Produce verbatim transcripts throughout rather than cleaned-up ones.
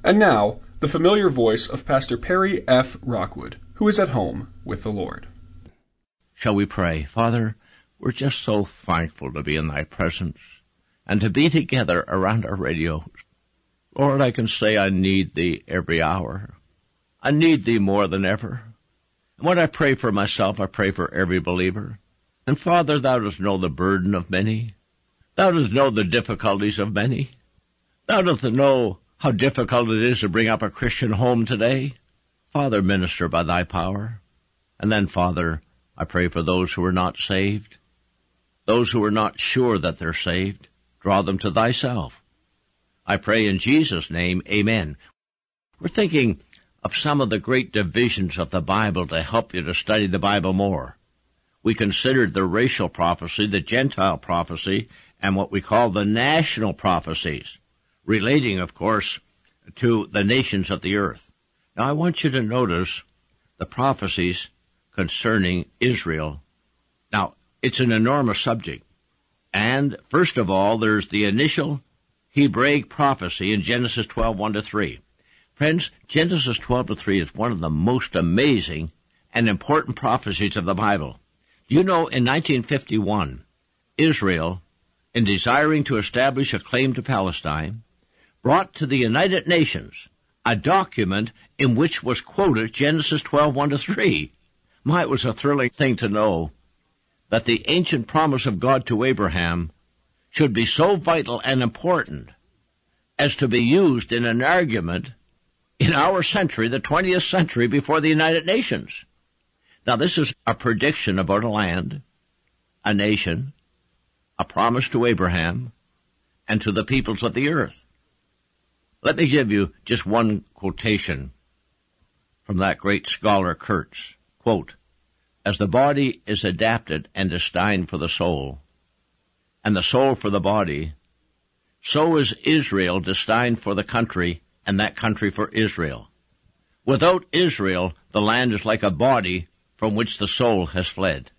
And now, the familiar voice of Pastor Perry F. Rockwood, who is at home with the Lord. Shall we pray? Father, we're just so thankful to be in thy presence and to be together around our radios. Lord, I can say I need thee every hour. I need thee more than ever. And when I pray for myself, I pray for every believer. And Father, thou dost know the burden of many. Thou dost know the difficulties of many. Thou dost know how difficult it is to bring up a Christian home today. Father, minister by thy power. And then, Father, I pray for those who are not saved, those who are not sure that they're saved. Draw them to thyself. I pray in Jesus' name, amen. We're thinking of some of the great divisions of the Bible to help you to study the Bible more. We considered the racial prophecy, the Gentile prophecy, and what we call the national prophecies, relating, of course, to the nations of the earth. Now, I want you to notice the prophecies concerning Israel. Now, it's an enormous subject. And, first of all, there's the initial Hebraic prophecy in Genesis twelve, one to three. Friends, Genesis twelve to three is one of the most amazing and important prophecies of the Bible. You know, in nineteen fifty-one, Israel, in desiring to establish a claim to Palestine, brought to the United Nations a document in which was quoted Genesis twelve, one to three. My, it was a thrilling thing to know that the ancient promise of God to Abraham should be so vital and important as to be used in an argument in our century, the twentieth century, before the United Nations. Now, this is a prediction about a land, a nation, a promise to Abraham, and to the peoples of the earth. Let me give you just one quotation from that great scholar Kurtz. Quote, "As the body is adapted and destined for the soul, and the soul for the body, so is Israel destined for the country, and that country for Israel. Without Israel, the land is like a body from which the soul has fled."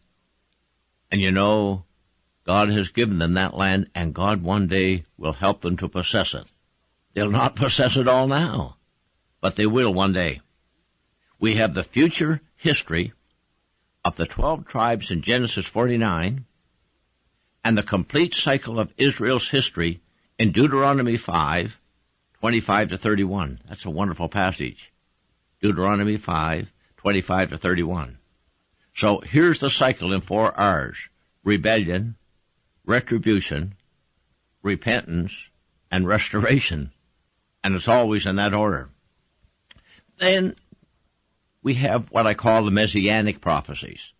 And you know, God has given them that land, and God one day will help them to possess it. They'll not possess it all now, but they will one day. We have the future history of the twelve tribes in Genesis forty-nine, and the complete cycle of Israel's history in Deuteronomy five, twenty-five to thirty-one. That's a wonderful passage. Deuteronomy five, twenty-five to thirty-one. So here's the cycle in four R's: rebellion, retribution, repentance, and restoration. And it's always in that order. Then we have what I call the Messianic prophecies.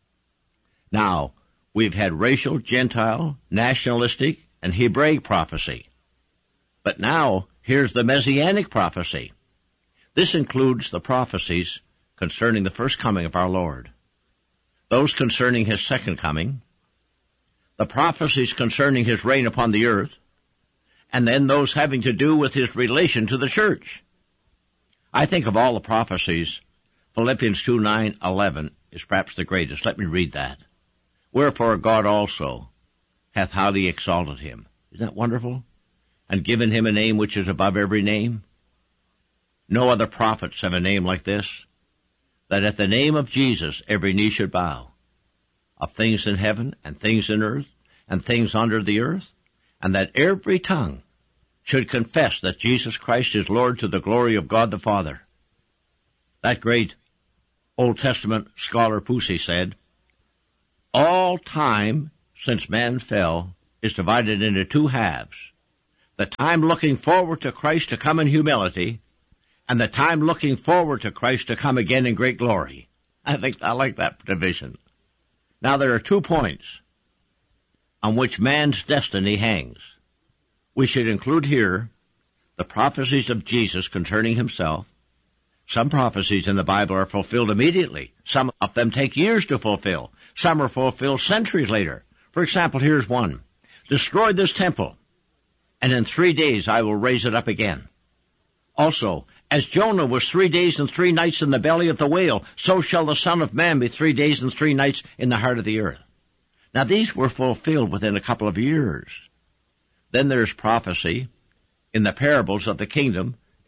Now, we've had racial, Gentile, nationalistic, and Hebraic prophecy. But now, here's the Messianic prophecy. This includes the prophecies concerning the first coming of our Lord, those concerning his second coming, the prophecies concerning his reign upon the earth, and then those having to do with his relation to the church. I think of all the prophecies, Philippians two, nine, eleven is perhaps the greatest. Let me read that. "Wherefore God also hath highly exalted him." Isn't that wonderful? "And given him a name which is above every name." No other prophets have a name like this. "That at the name of Jesus every knee should bow, of things in heaven and things in earth and things under the earth, and that every tongue should confess that Jesus Christ is Lord to the glory of God the Father." That great Old Testament scholar Pusey said, "All time since man fell is divided into two halves. The time looking forward to Christ to come in humility, and the time looking forward to Christ to come again in great glory." I think I like that division. Now, there are two points on which man's destiny hangs. We should include here the prophecies of Jesus concerning himself. Some prophecies in the Bible are fulfilled immediately. Some of them take years to fulfill. Some are fulfilled centuries later. For example, here's one. "Destroy this temple, and in three days I will raise it up again." Also, "As Jonah was three days and three nights in the belly of the whale, so shall the Son of Man be three days and three nights in the heart of the earth." Now, these were fulfilled within a couple of years. Then there's prophecy in the parables of the kingdom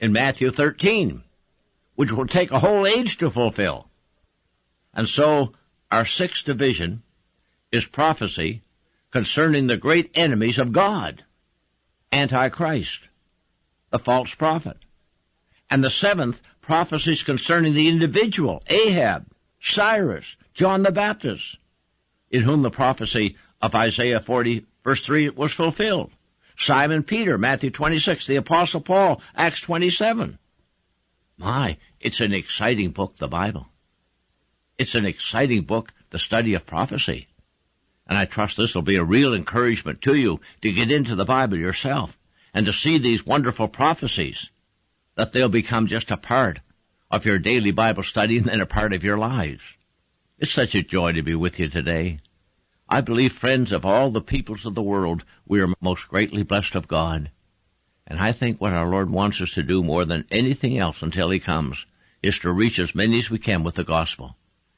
in Matthew thirteen, which will take a whole age to fulfill. And so our sixth division is prophecy concerning the great enemies of God, Antichrist, the false prophet. And the seventh, prophecies concerning the individual, Ahab, Cyrus, John the Baptist, in whom the prophecy of Isaiah forty, verse three, was fulfilled. Simon Peter, Matthew twenty-six, the Apostle Paul, Acts twenty-seven. My, it's an exciting book, the Bible. It's an exciting book, the study of prophecy. And I trust this will be a real encouragement to you to get into the Bible yourself and to see these wonderful prophecies, that they'll become just a part of your daily Bible study and then a part of your lives. It's such a joy to be with you today. I believe, friends, of all the peoples of the world, we are most greatly blessed of God. And I think what our Lord wants us to do more than anything else until He comes is to reach as many as we can with the gospel.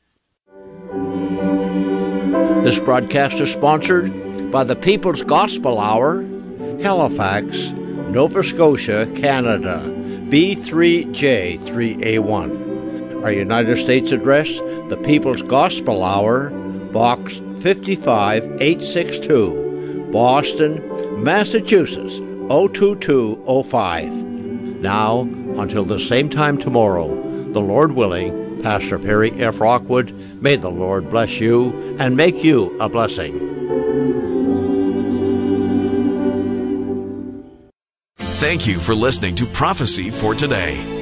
This broadcast is sponsored by the People's Gospel Hour, Halifax, Nova Scotia, Canada, B three J three A one. Our United States address, the People's Gospel Hour, Box fifty-five eight sixty-two, Boston, Massachusetts, oh two two oh five. Now, until the same time tomorrow, the Lord willing, Pastor Perry F. Rockwood, may the Lord bless you and make you a blessing. Thank you for listening to Prophecy for Today.